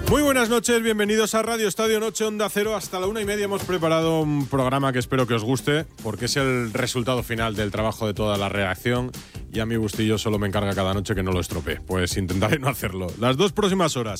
Muy buenas noches, bienvenidos a Radio Estadio Noche Onda Cero. Hasta la 1:30 hemos preparado un programa que espero que os guste, porque es el resultado final del trabajo de toda la redacción y a mi Bustillo solo me encarga cada noche que no lo estropee. Pues intentaré no hacerlo. Las 2 próximas horas